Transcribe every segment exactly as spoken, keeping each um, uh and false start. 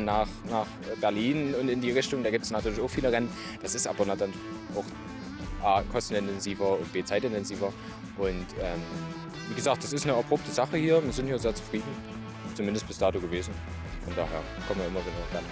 dann nach, nach Berlin und in die Richtung. Da gibt es natürlich auch viele Rennen. Das ist aber dann auch A, kostenintensiver und B, zeitintensiver. Und ähm, wie gesagt, das ist eine abrupte Sache hier. Wir sind hier sehr zufrieden, zumindest bis dato gewesen. Von daher kommen wir immer wieder gerne.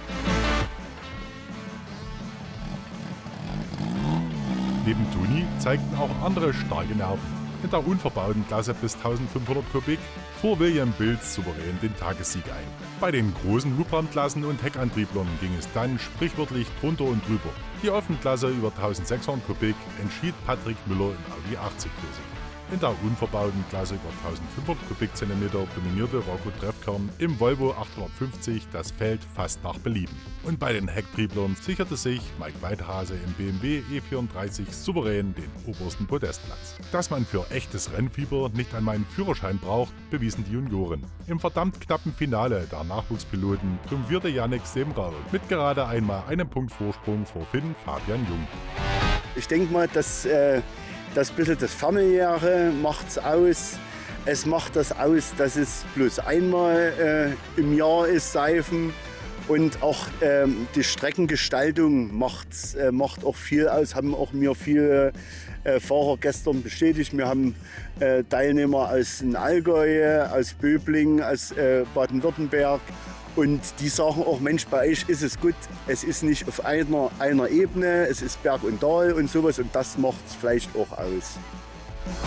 Neben Toni zeigten auch andere starke Nerven. In der unverbauten Klasse bis eintausendfünfhundert Kubik fuhr William Bilz souverän den Tagessieg ein. Bei den großen Hubraumklassen und Heckantrieblern ging es dann sprichwörtlich drunter und drüber. Die Offenklasse über eintausendsechshundert Kubik entschied Patrick Müller im Audi achtzig für sich. In der unverbauten Klasse über eintausendfünfhundert Kubikzentimeter dominierte Rocco Trefkern im Volvo achthundertfünfzig das Feld fast nach Belieben. Und bei den Hecktrieblern sicherte sich Mike Weidhase im B M W E vierunddreißig souverän den obersten Podestplatz. Dass man für echtes Rennfieber nicht einmal einen Führerschein braucht, bewiesen die Junioren. Im verdammt knappen Finale der Nachwuchspiloten triumphierte Yannick Semrau mit gerade einmal einem Punkt Vorsprung vor Finn Fabian Jung. Ich denke mal, dass äh Das bisschen das Familiäre macht es aus. Es macht das aus, dass es bloß einmal äh, im Jahr ist, Seifen. Und auch ähm, die Streckengestaltung macht's, äh, macht auch viel aus. Haben auch mir viele äh, Fahrer gestern bestätigt. Wir haben äh, Teilnehmer aus dem Allgäu, aus Böblingen, aus äh, Baden-Württemberg. Und die sagen auch, Mensch, bei euch ist es gut, es ist nicht auf einer, einer Ebene, es ist Berg und Tal und sowas und das macht es vielleicht auch aus.